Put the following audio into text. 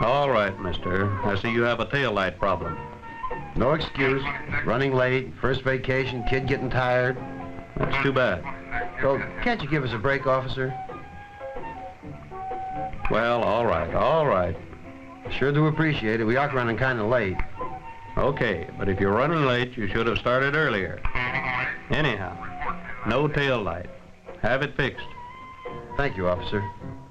All right, mister. I see you have a tail light problem. No excuse. Running late, first vacation, kid getting tired. That's too bad. So, can't you give us a break, officer? Well, all right. Sure do appreciate it. We are running kind of late. Okay, but if you're running late, you should have started earlier. Anyhow, no tail light. Have it fixed. Thank you, officer.